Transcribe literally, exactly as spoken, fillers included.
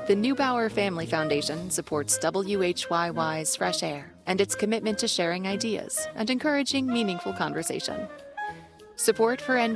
The Neubauer Family Foundation supports W H Y Y's Fresh Air and its commitment to sharing ideas and encouraging meaningful conversation. Support for N